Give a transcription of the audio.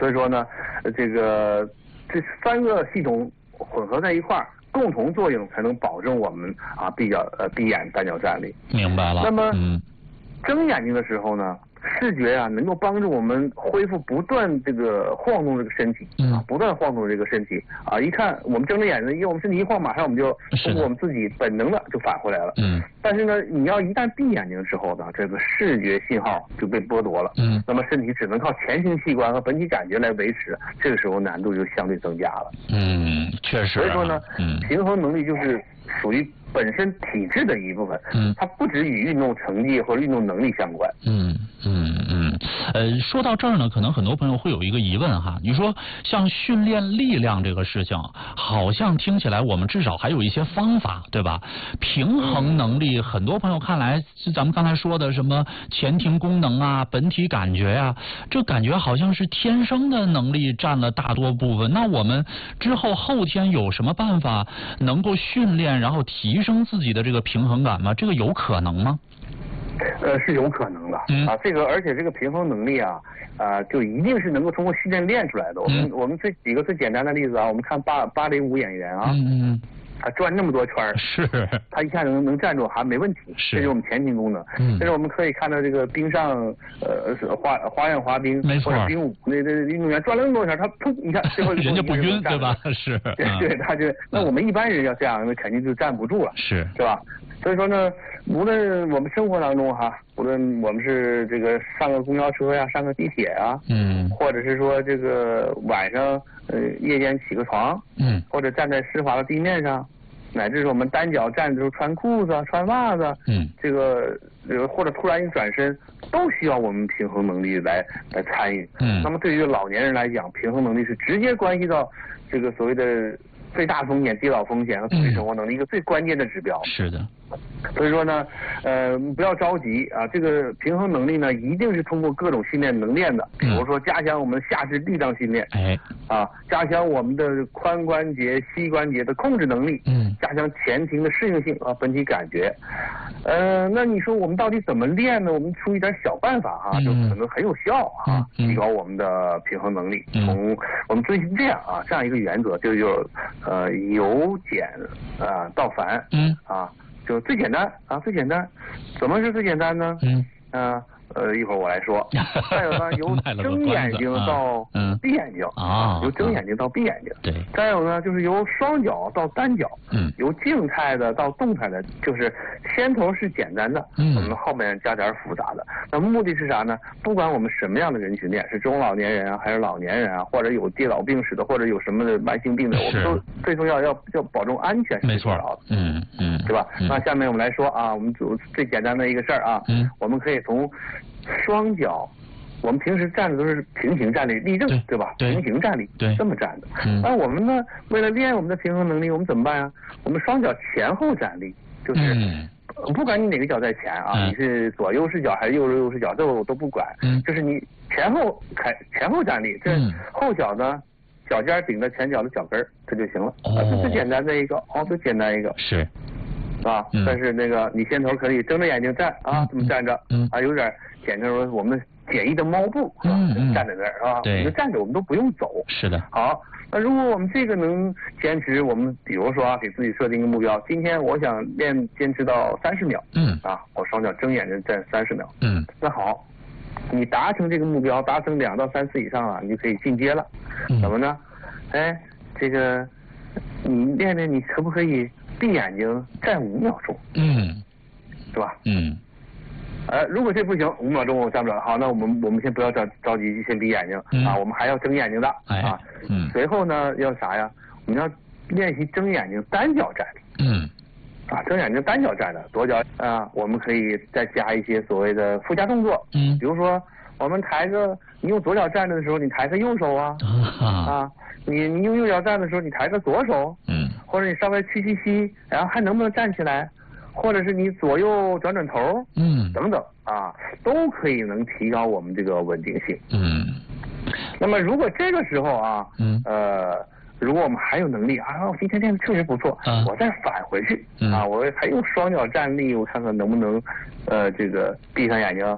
所以说呢，这3个系统混合在一块儿，共同作用才能保证我们闭眼单脚站立。 明白了。 那么，睁眼睛的时候呢，视觉啊能够帮助我们恢复不断这个晃动这个身体不断晃动这个身体啊。一看我们睁着眼睛，因为我们身体一晃，马上我们就通过我们自己本能的就返回来了。但是呢，你要一旦闭眼睛的时候呢，这个视觉信号就被剥夺了。那么身体只能靠前庭器官和本体感觉来维持，这个时候难度就相对增加了。 确实。 所以说呢，平衡能力就是属于本身体质的一部分，它不只与运动成绩或者运动能力相关。 说到这儿呢，可能很多朋友会有一个疑问哈，你说像训练力量这个事情，好像听起来我们至少还有一些方法，对吧？平衡能力，很多朋友看来是咱们刚才说的什么前庭功能啊、本体感觉啊，这感觉好像是天生的能力占了大多部分。那我们之后后天有什么办法能够训练，然后提升自己的这个平衡感吗？这个有可能吗？ 是有可能的而且这个平衡能力就一定是能够通过训练练出来的。我们举个最简单的例子我们看芭蕾舞演员他转那么多圈是他一下能站住还没问题，这是我们前庭功能。这是我们可以看到这个冰上花样滑冰或者冰舞那运动员转了那么多圈，他砰一下最后人家不晕对吧？是对，他就那我们一般人要这样，那肯定就站不住了，是吧？所以说呢，无论我们生活当中无论我们是这个上个公交车呀，上个地铁或者是说这个晚上夜间起个床，或者站在湿滑的地面上，乃至是我们单脚站的时候穿裤子穿袜子，这个或者突然一转身，都需要我们平衡能力来参与。那么对于老年人来讲，平衡能力是直接关系到这个所谓的最大风险、跌倒风险和自己生活能力一个最关键的指标。 是的。 所以说呢，不要着急这个平衡能力呢，一定是通过各种训练能练的。比如说加强我们下肢力量训练，加强我们的髋关节、膝关节的控制能力，加强前庭的适应性本体感觉。那你说我们到底怎么练呢？我们出一点小办法就可能很有效提高我们的平衡能力。从我们遵循这样一个原则，就是由简到繁就最简单最简单。怎么是最简单呢？一会儿我来说。再有呢，由睁眼睛到闭眼睛由睁眼睛到闭眼睛。 对。 再有呢，就是由双脚到单脚，由静态的到动态的，就是先头是简单的，我们后面加点复杂的。那目的是啥呢？不管我们什么样的人群练，是中老年人还是老年人或者有跌倒病史的，或者有什么的慢性病的，我们都最重要要保证安全。 没错。 对吧？那下面我们来说我们最简单的一个事儿我们可以从双脚，我们平时站的都是平行站立，立正，对吧？平行站立，这么站的。那我们呢，为了练我们的平衡能力，我们怎么办我们双脚前后站立，就是不管你哪个脚在前你是左右视角还是右视角，这我都不管。就是你前后站立，这后脚呢，脚尖顶着前脚的脚跟这就行了。这最简单的一个最简单一个是。 但是那个你先头可以睁着眼睛站这么站着有点简称说我们简易的猫步站在那儿你就站着，我们都不用走。 是的。 好，那如果我们这个能坚持，我们比如说给自己设定一个目标，今天我想坚持到30秒我双脚睁眼睛站30秒那好，你达成这个目标，达成2到3次以上你就可以进阶了。怎么呢？这个你练练，你可不可以闭眼睛站5秒钟？是吧？如果这不行，5秒钟我站不了，好，那我们先不要着急，先闭眼睛我们还要睁眼睛的随后呢要啥呀？我们要练习睁眼睛单脚站立。睁眼睛单脚站的，左脚我们可以再加一些所谓的附加动作。比如说我们你用左脚站着的时候，你抬个右手你用右脚站的时候，你抬个左手，或者你稍微屈膝，然后还能不能站起来，或者是你左右转头，等等都可以能提高我们这个稳定性。那么如果这个时候如果我们还有能力我今天练的确实不错，我再返回去我还用双脚站立，我看看能不能这个闭上眼睛